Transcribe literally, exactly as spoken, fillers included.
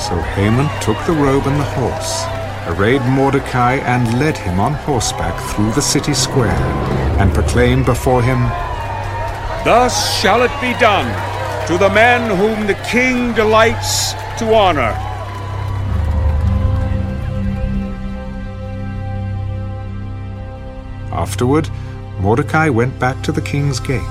So Haman took the robe and the horse, arrayed Mordecai, and led him on horseback through the city square, and proclaimed before him, "Thus shall it be done to the men whom the king delights to honor." Afterward, Mordecai went back to the king's gate.